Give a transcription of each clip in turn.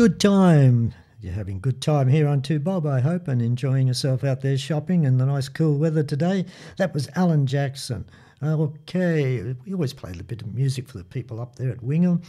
good time. You're having good time here on 2Bob, I hope, and enjoying yourself out there shopping in the nice cool weather today. That was Alan Jackson. Okay, we always play a little bit of music for the people up there at Wingham.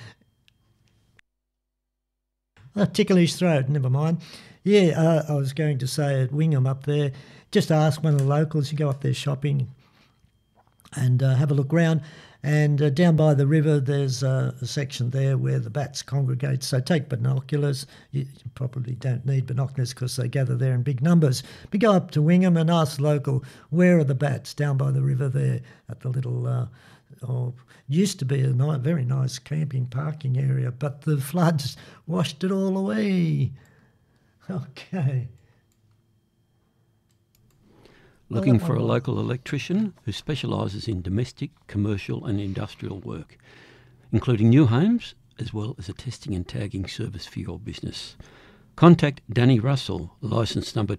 Ticklish throat, never mind. Yeah, I was going to say at Wingham up there, just ask one of the locals, you go up there shopping and have a look round. And down by the river, there's a section there where the bats congregate. So take binoculars. You probably don't need binoculars because they gather there in big numbers. But go up to Wingham and ask the local, where are the bats? Down by the river there at the little, used to be a very nice camping parking area, but the floods washed it all away. Okay. Looking for a local electrician who specialises in domestic, commercial and industrial work, including new homes, as well as a testing and tagging service for your business. Contact Danny Russell, licence number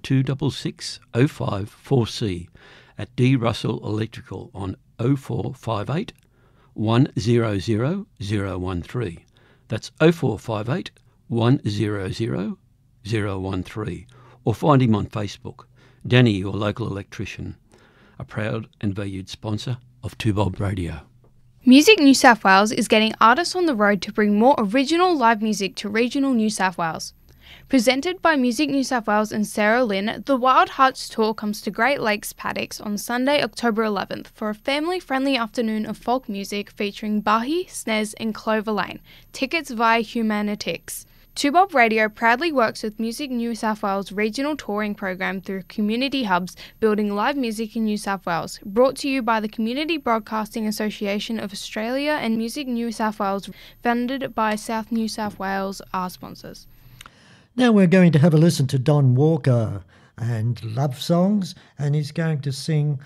266054C at D Russell Electrical on 0458 100 013. That's 0458 100 013. Or find him on Facebook. Danny, your local electrician, a proud and valued sponsor of 2Bob Radio. Music New South Wales is getting artists on the road to bring more original live music to regional New South Wales. Presented by Music New South Wales and Sarah Lynn, the Wild Hearts Tour comes to Great Lakes Paddocks on Sunday, October 11th for a family-friendly afternoon of folk music featuring Bahi, Snez and Clover Lane. Tickets via Humanitix. 2Bob Radio proudly works with Music New South Wales regional touring program through community hubs, building live music in New South Wales. Brought to you by the Community Broadcasting Association of Australia and Music New South Wales, funded by South New South Wales, are sponsors. Now we're going to have a listen to Don Walker and Love Songs, and he's going to sing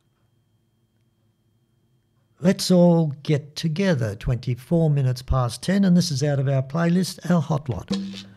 Let's All Get Together, 24 minutes past 10, and this is out of our playlist, Our Hot Lot.